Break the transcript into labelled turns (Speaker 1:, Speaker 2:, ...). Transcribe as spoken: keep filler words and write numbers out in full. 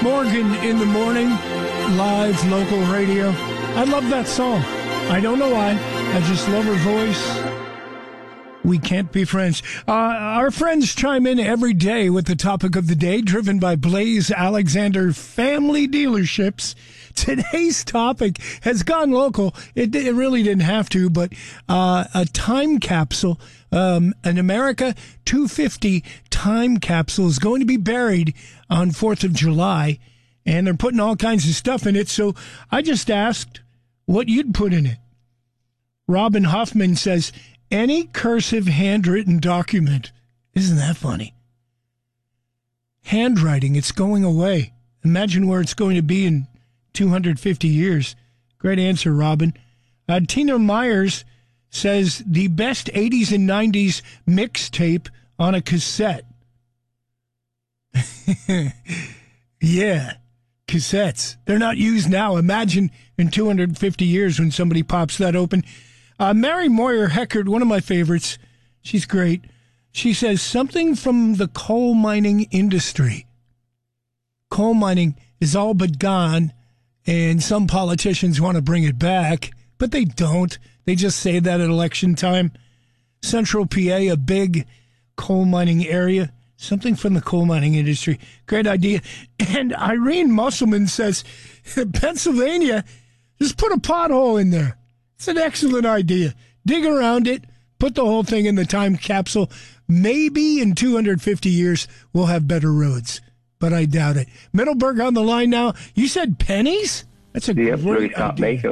Speaker 1: Morgan in the Morning, live local radio. I love that song. I don't know why. I just love her voice. We can't be friends. Uh, our friends chime in every day with the topic of the day, driven by Blaze Alexander Family Dealerships. Today's topic has gone local. It, it really didn't have to, but uh, a time capsule, um, an America two fifty time capsule is going to be buried on fourth of July, and they're putting all kinds of stuff in it. So I just asked what you'd put in it. Robin Hoffman says, any cursive handwritten document. Isn't that funny? Handwriting, it's going away. Imagine where it's going to be in two hundred fifty years. Great answer, Robin. Uh, Tina Myers says the best eighties and nineties mixtape on a cassette. Yeah, cassettes. They're not used now. Imagine in two hundred fifty years when somebody pops that open. Uh, Mary Moyer Heckert, one of my favorites. She's great. She says something from the coal mining industry. Coal mining is all but gone, and some politicians want to bring it back, but they don't. They just say that at election time. Central P A, a big coal mining area. Something from the coal mining industry. Great idea. And Irene Musselman says, Pennsylvania, just put a pothole in there. It's an excellent idea. Dig around it, put the whole thing in the time capsule. Maybe in two hundred fifty years, we'll have better roads, but I doubt it. Middleburg on the line now. You said pennies? That's a
Speaker 2: yep,
Speaker 1: great
Speaker 2: top
Speaker 1: idea.
Speaker 2: maker.